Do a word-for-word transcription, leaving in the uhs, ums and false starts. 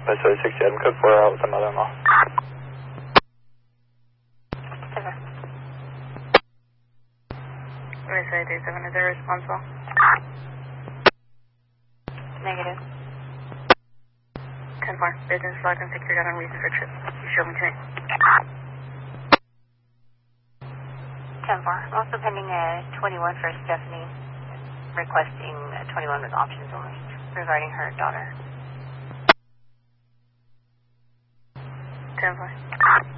Missouri sixty-seven, code four out with the mother-in-law. Okay. Missouri thirty-seven, is there a response call? Negative. ten four, business log and secured on reason for trip. You show me tonight. ten four, also pending a twenty-one for Stephanie, requesting a twenty-one with options only regarding her daughter. ten four.